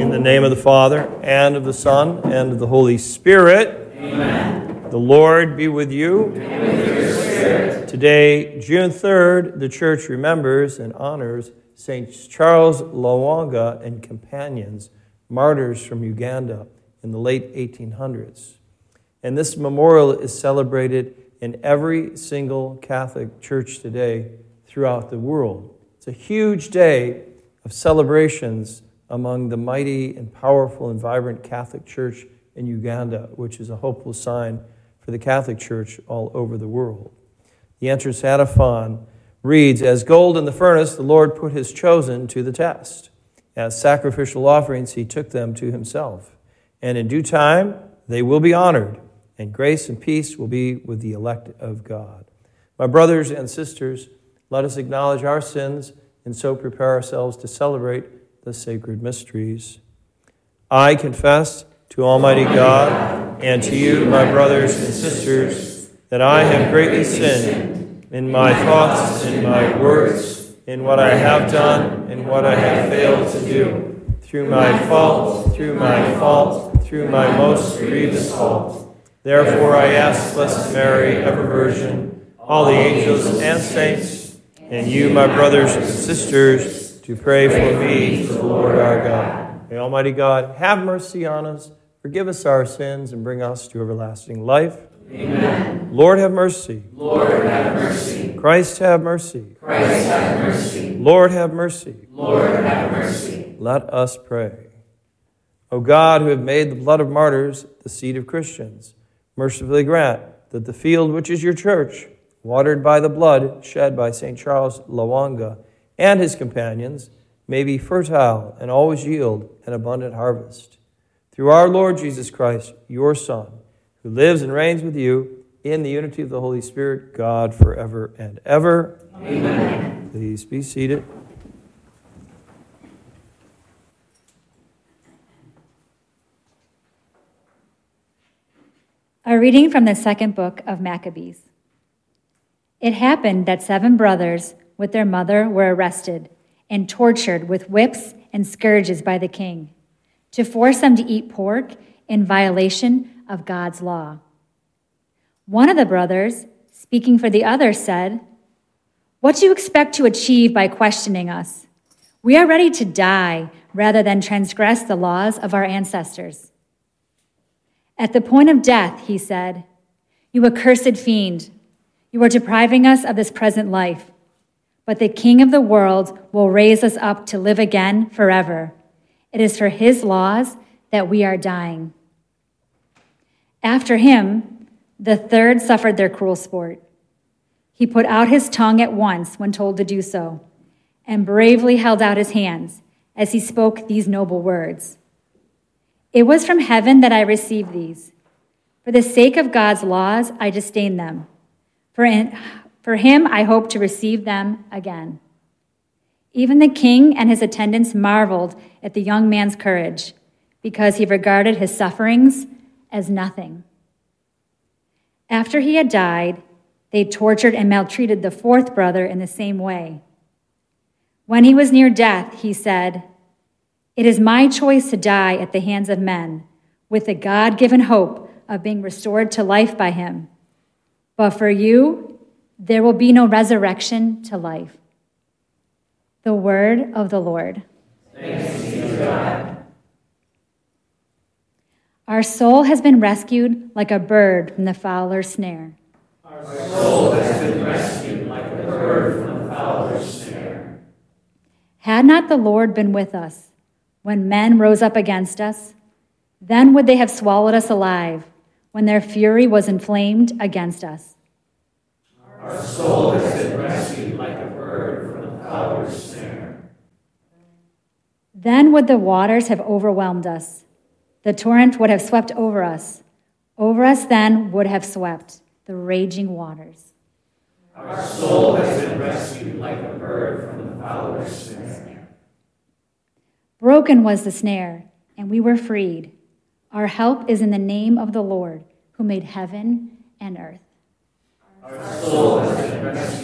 In the name of the Father, and of the Son, and of the Holy Spirit. Amen. The Lord be with you. And with your spirit. Today, June 3rd, the Church remembers and honors St. Charles Lwanga and companions, martyrs from Uganda in the late 1800s. And this memorial is celebrated in every single Catholic church today throughout the world. It's a huge day of celebrations among the mighty and powerful and vibrant Catholic Church in Uganda, which is a hopeful sign for the Catholic Church all over the world. The entrance antiphon reads, "As gold in the furnace, the Lord put his chosen to the test. As sacrificial offerings, he took them to himself. And in due time, they will be honored, and grace and peace will be with the elect of God." My brothers and sisters, let us acknowledge our sins and so prepare ourselves to celebrate the sacred mysteries. I confess to Almighty God and to you, my brothers and sisters, that I have greatly sinned in my thoughts and my words, in what I have done and what I have failed to do, through my fault, through my most grievous fault. Therefore I ask Blessed Mary, ever Virgin, all the angels and saints, and you, my brothers and sisters, to pray for me to the Lord our God. May Almighty God have mercy on us, forgive us our sins, and bring us to everlasting life. Amen. Lord have mercy. Lord have mercy. Christ have mercy. Christ have mercy. Lord have mercy. Lord have mercy. Let us pray. O God, who have made the blood of martyrs the seed of Christians, mercifully grant that the field which is your church, watered by the blood shed by St. Charles Lwanga and his companions, may be fertile and always yield an abundant harvest. Through our Lord Jesus Christ, your Son, who lives and reigns with you in the unity of the Holy Spirit, God forever and ever. Amen. Please be seated. A reading from the second book of Maccabees. It happened that 7 brothers with their mother were arrested and tortured with whips and scourges by the king to force them to eat pork in violation of God's law. One of the brothers, speaking for the other, said, "What do you expect to achieve by questioning us? We are ready to die rather than transgress the laws of our ancestors." At the point of death, he said, "You accursed fiend, you are depriving us of this present life. But the King of the world will raise us up to live again forever. It is for his laws that we are dying." After him, the third suffered their cruel sport. He put out his tongue at once when told to do so, and bravely held out his hands as he spoke these noble words. "It was from heaven that I received these. For the sake of God's laws, I disdain them. For him, I hope to receive them again." Even the king and his attendants marveled at the young man's courage, because he regarded his sufferings as nothing. After he had died, they tortured and maltreated the 4th brother in the same way. When he was near death, he said, "It is my choice to die at the hands of men, with the God-given hope of being restored to life by him. But for you, there will be no resurrection to life." The word of the Lord. Thanks be to God. Our soul has been rescued like a bird from the fowler's snare. Our soul has been rescued like a bird from the fowler's snare. Had not the Lord been with us when men rose up against us, then would they have swallowed us alive when their fury was inflamed against us. Our soul has been rescued like a bird from the fowler's snare. Then would the waters have overwhelmed us. The torrent would have swept over us. Over us then would have swept the raging waters. Our soul has been rescued like a bird from the fowler's snare. Broken was the snare, and we were freed. Our help is in the name of the Lord, who made heaven and earth. Our soul has been rescued